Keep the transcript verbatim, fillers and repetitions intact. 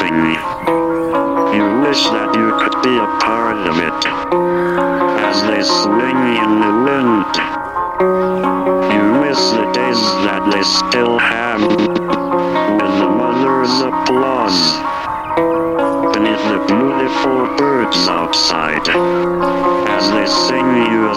laughing. You wish that you could be a part of it. As they swing in the wind, you miss the days that they still have, when the mother's applause beneath the beautiful birds outside, as they sing you a